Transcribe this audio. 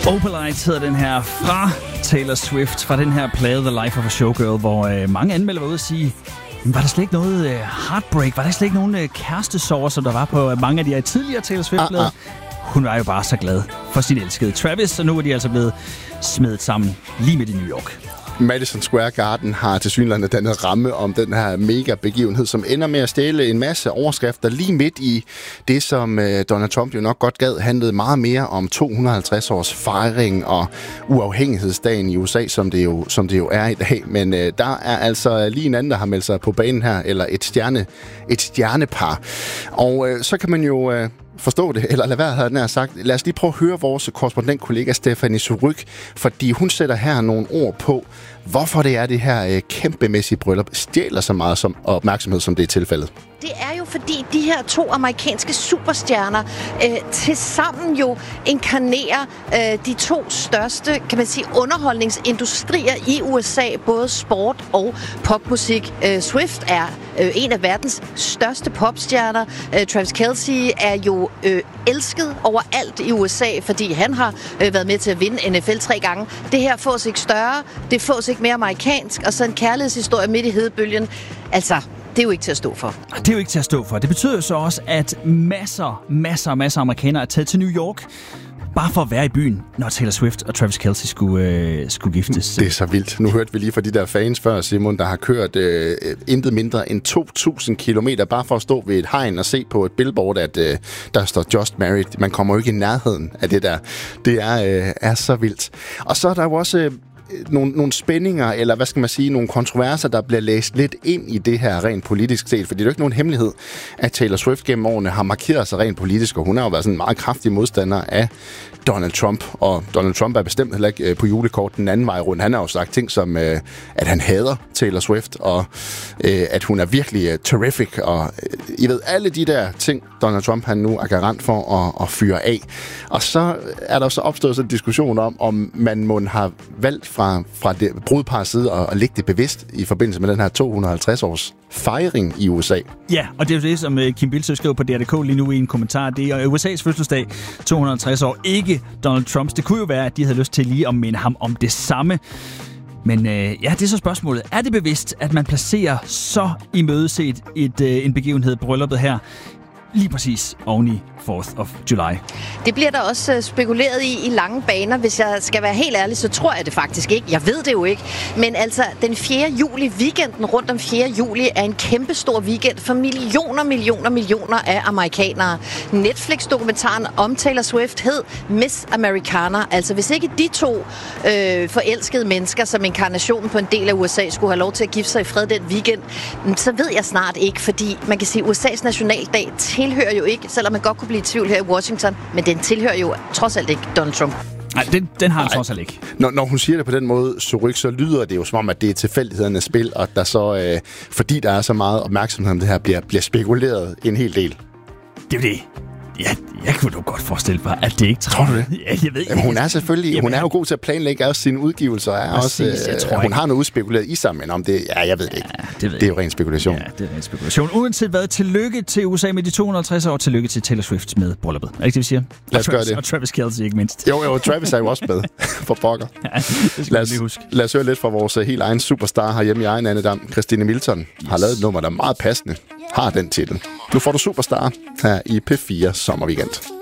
Opalite hedder den her fra Taylor Swift, fra den her plade The Life of a Showgirl, hvor mange anmeldere var ude at sige, var der slet ikke noget heartbreak, var der slet ikke nogen kærestesorger, som der var på mange af de her tidligere Taylor Swift-plader? Hun var jo bare så glad for sin elskede Travis, og nu er de altså blevet smedet sammen lige midt i New York. Madison Square Garden har tilsyneladende dannet ramme om den her mega begivenhed, som ender med at stjæle en masse overskrifter lige midt i det, som Donald Trump jo nok godt gad, handlede meget mere om 250 års fejring og uafhængighedsdagen i USA, som det jo er i dag. Men der er altså lige en anden, der har meldt sig på banen her, eller et stjernepar. Og så kan man jo forstå det, eller lad være, havde den her sagt. Lad os lige prøve at høre vores korrespondentkollega Stephanie Surrugue, fordi hun sætter her nogle ord på, hvorfor det er det her kæmpemæssige bryllup stjæler så meget opmærksomhed, som det er tilfældet. Det er jo fordi de her to amerikanske superstjerner tilsammen jo inkarnerer de to største, kan man sige, underholdningsindustrier i USA, både sport og popmusik. Swift er en af verdens største popstjerner. Travis Kelce er jo elsket overalt i USA, fordi han har været med til at vinde NFL 3 gange. Det her fås ikke større, det fås ikke mere amerikansk, og så en kærlighedshistorie midt i hedebølgen. Altså, det er jo ikke til at stå for. Det er jo ikke til at stå for. Det betyder jo så også, at masser af amerikanere er taget til New York, bare for at være i byen, når Taylor Swift og Travis Kelce skulle giftes. Det er så vildt. Nu hørte vi lige fra de der fans før, Simon, der har kørt intet mindre end 2.000 kilometer, bare for at stå ved et hegn og se på et billboard, at der står Just Married. Man kommer jo ikke i nærheden af det der. Det er så vildt. Og så er der jo også nogle spændinger, eller hvad skal man sige, nogle kontroverser, der bliver læst lidt ind i det her rent politisk set, fordi det er jo ikke nogen hemmelighed, at Taylor Swift gennem årene har markeret sig rent politisk, og hun har jo været sådan en meget kraftig modstander af Donald Trump, og Donald Trump er bestemt heller ikke på julekort den anden vej rundt. Han har jo sagt ting som, at han hader Taylor Swift, og at hun er virkelig terrific, og I ved, alle de der ting, Donald Trump han nu er garant for at fyre af. Og så er der så opstået sådan en diskussion om man må have valgt fra det brudpars side at lægge det bevidst i forbindelse med den her 250 års fejring i USA. Ja, og det er jo det, som Kim Bildsøe skrev på DRDK lige nu i en kommentar. Det er USA's fødselsdag, 250 år, ikke Donald Trumps. Det kunne jo være, at de havde lyst til lige at minde ham om det samme. Men ja, det er så spørgsmålet. Er det bevidst, at man placerer så imødeset en begivenhed, brylluppet her, lige præcis oven i 4th of July? Det bliver der også spekuleret i lange baner. Hvis jeg skal være helt ærlig, så tror jeg det faktisk ikke. Jeg ved det jo ikke. Men altså, den 4. juli, weekenden rundt om 4. juli, er en kæmpestor weekend for millioner af amerikanere. Netflix-dokumentaren om Taylor Swift hed Miss Americana. Altså, hvis ikke de to forelskede mennesker, som inkarnationen på en del af USA, skulle have lov til at gifte sig i fred den weekend, så ved jeg snart ikke, fordi man kan sige, at USA's nationaldag tilhører jo ikke, selvom man godt kunne blive i tvivl her i Washington, men den tilhører jo trods alt ikke Donald Trump. Nej, den har han trods alt ikke. Når hun siger det på den måde, så lyder det jo som om, at det er tilfældighedernes spil, og der så, fordi der er så meget opmærksomhed om det her, bliver spekuleret en hel del. Det er det. Ja, jeg kunne da godt forestille mig, at det ikke tror du det? Ja, jeg ved. Jamen, hun er selvfølgelig, hun er jo god til at planlægge også sine udgivelser. Hun har noget udspekuleret i sig, men om det, jeg ved det ikke. Ja, det er jo ren spekulation. Ja, det er ren spekulation. Uanset hvad, tillykke til USA med de 250 år, tillykke til Taylor Swift med brylluppet. Er det ikke det, vi siger? Lad os gøre det. Og Travis Kelce ikke mindst. Jo, Travis er jo også med, for pokker. Ja, det skal vi lige huske. Lad os høre lidt fra vores helt egen superstar herhjemme i egen Annedam. Christine Milton har lavet et nummer, der er meget passende. Har den titel. Nu får du Superstar her i P4 Sommerweekend.